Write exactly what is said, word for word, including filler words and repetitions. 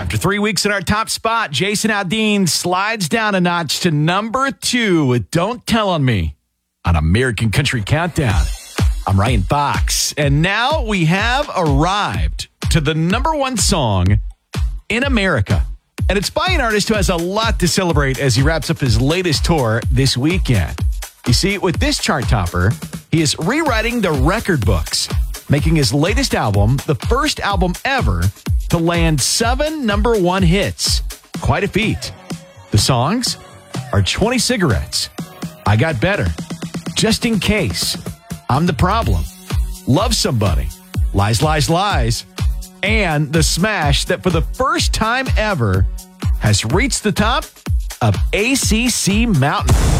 After three weeks in our top spot, Jason Aldean slides down a notch to number two with Don't Tell on Me on American Country Countdown. I'm Ryan Fox, and now we have arrived to the number one song in America. And it's by an artist who has a lot to celebrate as he wraps up his latest tour this weekend. You see, with this chart topper, he is rewriting the record books, making his latest album the first album ever to land seven number one hits. Quite a feat. The songs are twenty Cigarettes, I Got Better, Just in Case, I'm the Problem, Love Somebody, Lies, Lies, Lies, and the smash that for the first time ever has reached the top of A C C Mountain.